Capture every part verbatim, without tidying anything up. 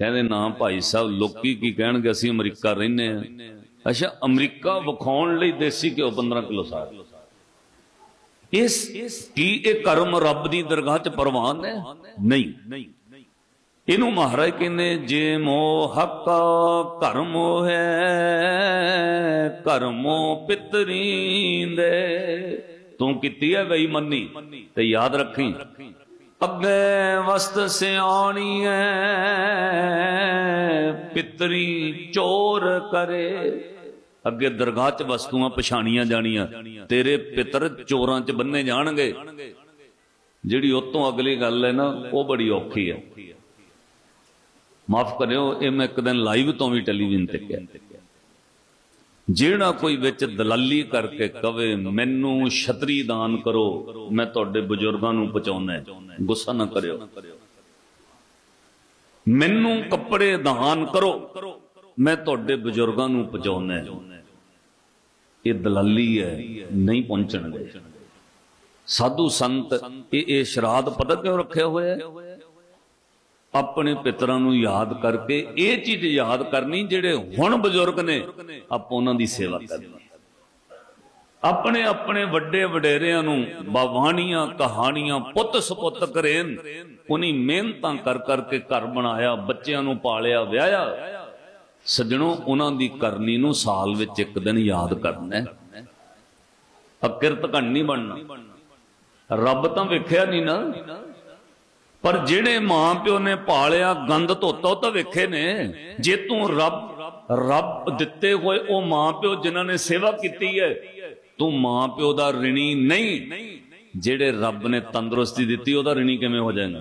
कहते ना भाई साहब लोकी की कहणगे असीं अमरीका रहिंदे आ। अच्छा अमरीका विखाउण लई देसी घिओ पंद्रह किलो साग इस की ये कर्म रब दी दरगाह च प्रवान है नहीं। इनू महाराज कहने जे मोह हक्का कर्मो है कर्मो पितरींदे तू कीती है बेईमानी ते याद रखी अगे वस्त सियाणी है पितरी चोर करे। अगे दरगाह च वस्तुआं पछाणियां जाणियां तेरे पितर चोरां च बन्ने जाणगे। जिहड़ी उतों अगली गल है ना वो बड़ी औखी है। माफ करियो ये मैं एक दिन लाइव तो भी टेलीविजन ते कहा जिहड़ा कोई विच दलाली करके कवे मैनू छतरी दान करो मैं तुहाडे बजुर्गां नूं पहुंचाउणा है गुस्सा ना करियो। मैनू कपड़े दान करो मैं तुहाडे बजुर्गां नूं पहुंचाउणा है ये दलाली है नहीं पहुंचणगे। साधु संत ये श्राद्ध पता क्यों रखे हुए है अपने पितरां नूं याद करके ये चीज याद करनी जेड़े हुण बजुर्ग ने आपां उन्हां दी सेवा करनी। अपने अपने वड्डे वडेरियां नूं बावाणियां कहानियां पुत सपुत करेन उन्हीं मेहनतां कर करके घर बनाया बच्चियां नूं पालिया व्याया। सज्जणों उन्हां दी करनी नूं साल विच एक दिन याद करना है। अकिरत घन नहीं बनना। रब तां वेखिया नहीं ना पर जिहड़े मां प्यो ने पालिया गंद धोता तो वेखे ने। जे तू रब रब दिते हुए ओ मां प्यो जिन्हां ने सेवा की है तू मां प्यो दा ऋणी नहीं। जिहड़े रब ने तंदुरुस्ती दी ओदा ऋणी किवें हो जाएगा।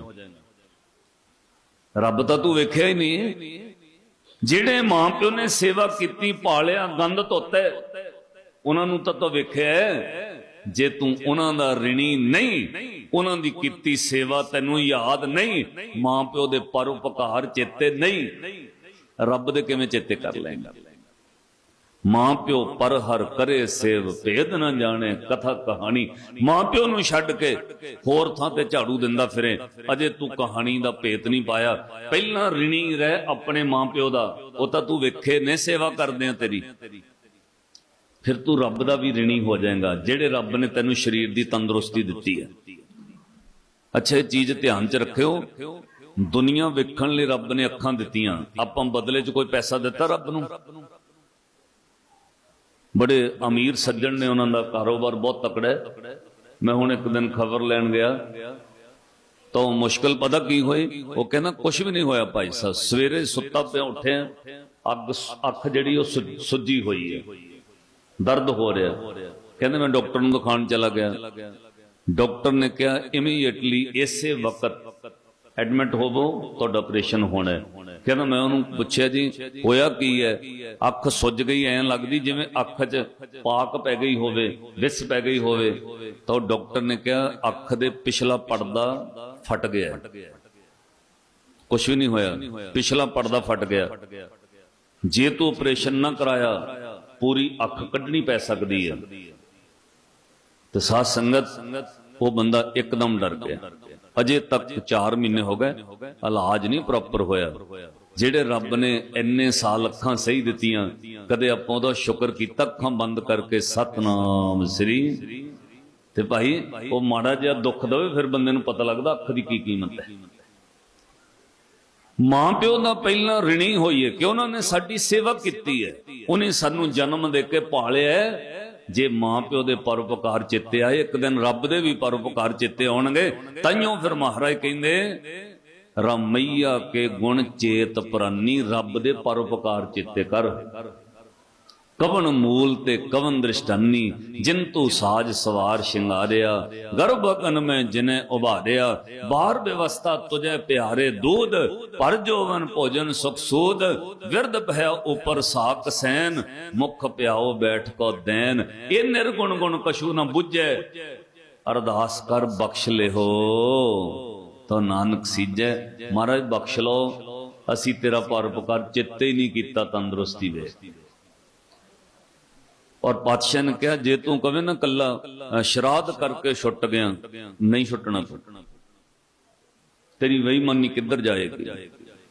रब तां तू वेखिया ही नहीं। जिहड़े मां प्यो ने सेवा की पालिया गंद धोता उन्हां नूं तां वेखिया जे तू उन्हां दा ऋणी नहीं उन्हां दी कीती सेवा तैनूं याद नहीं मां प्यो दे परोपकार चेते नहीं रब दे किवें चेते कर लेंगा। मां प्यो पर हर करे सेव भेद न जाने कथा कहानी। मां प्यो नूं छड्ड के होर थां ते झाड़ू दिंदा फिरे अजे तू कहानी दा भेत नहीं पाया। पहला ऋणी रह अपने मां प्यो दा ओ तां तू वेखे ने सेवा करदे आ तेरी फिर तू रब दा भी ऋणी हो जाएगा जेड़े रब ने तेनू शरीर दी तंदुरुस्ती दिती है। अच्छा ये चीज ध्यान च रखियो दुनिया वेखण लई रब ने अखां दित्तियां आपां बदले च कोई पैसा दिता रब नूं। बड़े अमीर सज्जन ने उन्हां दा कारोबार बहुत तकड़ा है। मैं हुण एक दिन खबर लैण गया तो मुश्किल पता की हुई वो कहना कुछ भी नहीं होया भाई साहब सवेरे सुत्ता पिया उठे अग अख जिहड़ी ओ सुजी हुई है दर्द हो रहा कहते मैं डॉक्टर नूं दिखाण चला गया। डॉक्टर ने कहा इमीडिएटली इसे वक्त एडमिट होवो तुहाडा ऑपरेशन होना है। कहना मैं उन्होंने पूछया जी होया की है अख सुज गई ऐ लगदी जिवें अख च पाक पै गई होवे विस पै गई होवे। तो डॉक्टर ने कहा अख दे पिछला पर्दा फट गया कुछ भी नहीं होया पिछला पर्दा फट गया। जे तू ऑपरेशन ना कराया पूरी अख कढ़नी पै सकती है। तो साथ संगत वो बंदा एकदम डर गया। अजे तक चार महीने हो गए इलाज नहीं प्रॉपर होया। जेड़े रब ने इन्ने साल अखां सही दित्तियां कदे आपां ओहदा शुक्र कीता अखां बंद करके सतनाम श्री ते भाई वो माड़ा जिहा दुख दवे फिर बंदे नूं पता लगदा अख दी की कीमत है। मां प्यो का पहला ऋणी होइए कि उन्होंने साडी सेवा की है उन्हें सानू जन्म दे के पालिया है। जे मां प्यो दे परोपकार चेते आए एक दिन रब दे भी परोपकार चेते आउणगे। ताइयों फिर महाराज कहंदे रमैया के गुण चेत प्रानी रब दे परोपकार चेते कर। कवन मूल ते कवन दृष्टानी जिंतु साज सवार शिंगारिया गर्भ अगन में जिन्हें उभारिया बाहर व्यवस्था तुझे प्यारे दूध पर जोवन भोजन सुख सूद विरद भया ऊपर साक सैन मुख प्याओ बैठ को दैन ये निर्गुण गुण कछु न बुझे अरदास कर बख्श ले हो तो नानक सीजे। महाराज बख्श लो असी तेरा परोपकार चित्ते ही नहीं किया तंदुरुस्ती वे। और पातशाह ने कहा जे तू कवे ना कला श्राद्ध करके छुट गया नहीं छुटना तू तेरी बेईमानी किधर जाएगी।